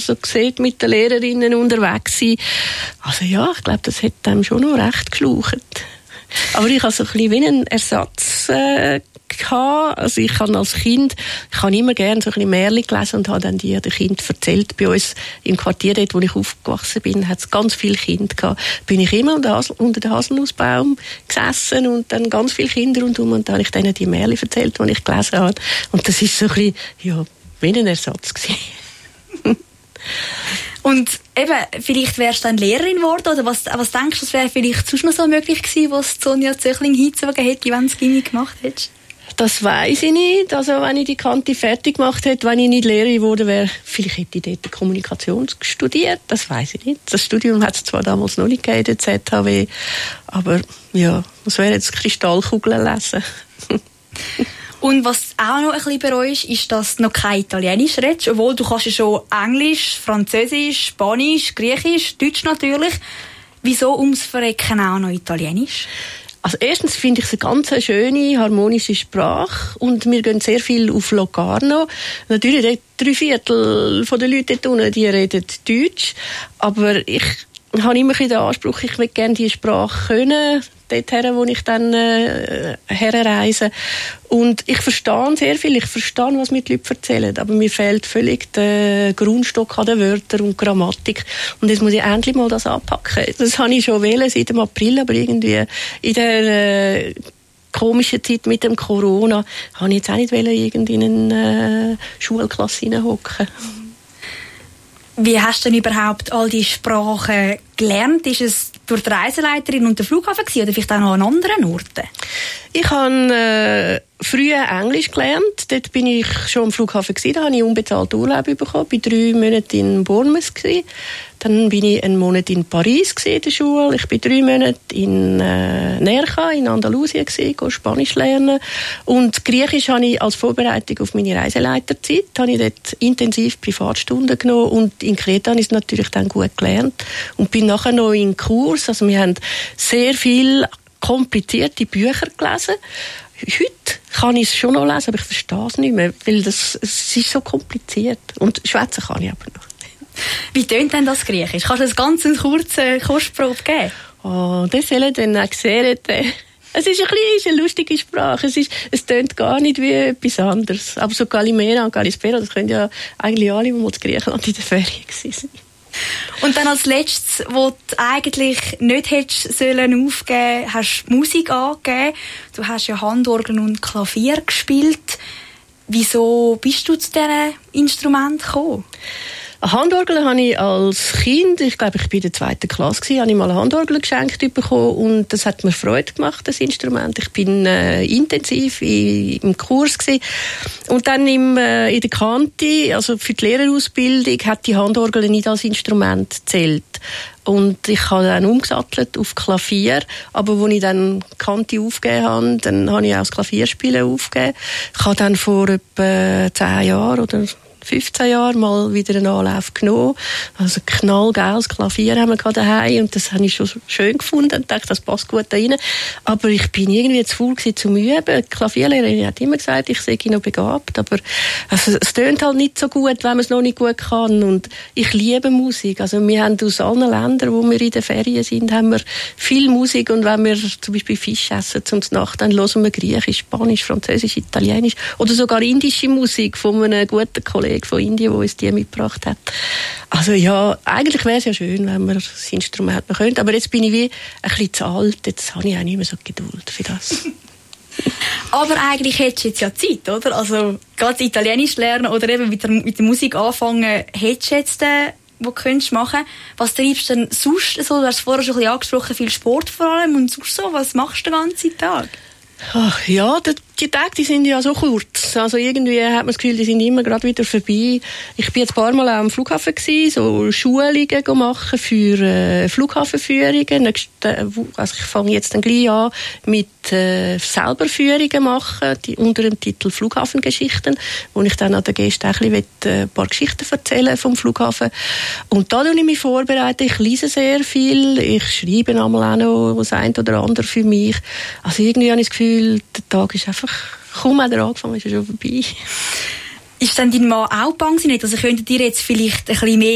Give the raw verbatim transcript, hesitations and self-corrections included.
so sieht, mit den Lehrerinnen unterwegs sein. Also ja, ich glaube, das hat einem schon noch recht geschlaucht. Aber ich habe so ein bisschen wie einen Ersatz äh, gehabt. Also ich habe als Kind, ich habe immer gerne so ein bisschen Märchen gelesen und habe dann die den Kindern erzählt. Bei uns im Quartier, dort, wo ich aufgewachsen bin, hat es ganz viele Kinder gehabt. Bin ich immer unter, Hasel, unter den Haselnussbaum gesessen und dann ganz viele Kinder rundherum und dann habe ich denen die Märchen erzählt, die ich gelesen habe. Und das ist so ein bisschen, ja, wie ein Ersatz gewesen. Und eben, vielleicht wärst du dann Lehrerin geworden, oder was, was denkst du, das wäre vielleicht sonst noch so möglich gewesen, was Sonja Zöchling hingezogen hätte, wenn du es Gymi gemacht hättest? Das weiss ich nicht. Also, wenn ich die Kante fertig gemacht hätte, wenn ich nicht Lehrerin geworden wäre, vielleicht hätte ich dort Kommunikation studiert. Das weiss ich nicht. Das Studium hat es zwar damals noch nicht gegeben, der Z H W, aber ja, das wäre jetzt Kristallkugeln lesen. Und was auch noch ein bisschen bereust, ist, dass du noch kein Italienisch redest, obwohl du kannst ja schon Englisch, Französisch, Spanisch, Griechisch, Deutsch natürlich. Wieso ums Verrecken auch noch Italienisch? Also erstens finde ich es eine ganz schöne, harmonische Sprache und wir gehen sehr viel auf Locarno. Natürlich, drei Viertel der Leute dort unten, die reden Deutsch, aber ich habe immer den Anspruch, ich will gerne diese Sprache können, dorthin, wo ich dann äh, herreise. Und ich verstehe sehr viel, ich verstehe, was mir die Leute erzählen, aber mir fehlt völlig der Grundstock an den Wörtern und Grammatik. Und jetzt muss ich endlich mal das anpacken. Das habe ich schon wählen seit dem April, aber irgendwie in der äh, komischen Zeit mit dem Corona habe ich jetzt auch nicht wollen, irgendwie in eine äh, Schulklasse hineinhocken. Wie hast du denn überhaupt all die Sprachen gelernt? Ist es durch die Reiseleiterin und den Flughafen gewesen, oder vielleicht auch noch an anderen Orten? Ich habe äh, früher Englisch gelernt. Dort bin ich schon am Flughafen gewesen. Da habe ich unbezahlten Urlaub bekommen. Ich war drei Monate in Bournemouth gewesen. Dann bin ich einen Monat in Paris gewesen, in der Schule. Ich war drei Monate in äh, Nerja, in Andalusien gewesen, Spanisch lernen. Und Griechisch habe ich als Vorbereitung auf meine Reiseleiterzeit, habe ich dort intensiv Privatstunden genommen. Und in Kreta habe ich es natürlich dann gut gelernt. Und bin nachher noch in Kurs. Also wir haben sehr viel komplizierte Bücher gelesen. Heute kann ich es schon noch lesen, aber ich verstehe es nicht mehr, weil das, es ist so kompliziert. Und schwätzen kann ich aber noch. Wie tönt denn das Griechisch? Kannst du das ganz kurze Kostprobe geben? Oh, das soll ich dann auch sehen. Es ist ein bisschen, ist eine lustige Sprache. Es, ist, es tönt gar nicht wie etwas anderes. Aber so Kalimera und Kalispera, das können ja eigentlich alle, die mal in Griechenland in der Ferien waren. Und dann als letztes, wo du eigentlich nicht hättest sollen aufgeben, hast du Musik angegeben. Du hast ja Handorgel und Klavier gespielt. Wieso bist du zu diesen Instrumenten gekommen? Handorgel habe ich als Kind, ich glaube, ich war in der zweiten Klasse, gewesen, habe ich mal eine Handorgel geschenkt bekommen und das hat mir Freude gemacht, das Instrument. Ich bin äh, intensiv in, im Kurs gewesen. Und dann im, äh, in der Kante, also für die Lehrerausbildung, hat die Handorgel nicht als Instrument gezählt. Und ich habe dann umgesattelt auf Klavier, aber als ich dann die Kante aufgegeben habe, dann habe ich auch das Klavierspielen aufgegeben. Ich habe dann vor etwa zehn Jahren oder fünfzehn Jahren mal wieder einen Anlauf genommen. Also knallgeiles Klavier haben wir gerade daheim und das habe ich schon schön gefunden und dachte, das passt gut da rein. Aber ich bin irgendwie zu faul gewesen zum Üben. Die Klavierlehrerin hat immer gesagt, ich sei noch begabt, aber also, es tönt halt nicht so gut, wenn man es noch nicht gut kann. Und ich liebe Musik. Also wir haben aus allen Ländern, wo wir in den Ferien sind, haben wir viel Musik und wenn wir zum Beispiel Fisch essen zum Nacht, dann hören wir Griechisch, Spanisch, Französisch, Italienisch oder sogar indische Musik von einem guten Kollegen von Indien, der uns die mitgebracht hat. Also ja, eigentlich wäre es ja schön, wenn man das Instrument noch könnte, aber jetzt bin ich wie ein bisschen zu alt, jetzt habe ich auch nicht mehr so Geduld für das. Aber eigentlich hättest du jetzt ja Zeit, oder? Also gerade Italienisch lernen oder eben mit der, mit der Musik anfangen, hättest du jetzt äh, wo könntest du machen. Was treibst du denn sonst? Also, du hast vorher schon ein bisschen angesprochen, viel Sport vor allem und sonst so. Was machst du den ganzen Tag? Ach ja, die Tage die sind ja so kurz. Also irgendwie hat man das Gefühl, die sind immer gerade wieder vorbei. Ich bin jetzt ein paar Mal auch am Flughafen gewesen, so Schulungen machen für äh, Flughafenführungen. Also ich fange jetzt dann gleich an mit äh, selber Führungen machen, die, unter dem Titel Flughafengeschichten, wo ich dann an den Gästen auch ein, bisschen, äh, ein paar Geschichten erzählen vom Flughafen. Und da tue ich mich vorbereiten. Ich lese sehr viel. Ich schreibe einmal auch noch das eine oder andere für mich. Also irgendwie habe ich das Gefühl, der Tag ist einfach, kaum hat er angefangen, ist er schon vorbei. Ist denn dein Mann auch bang? Also könntet ihr jetzt vielleicht ein bisschen mehr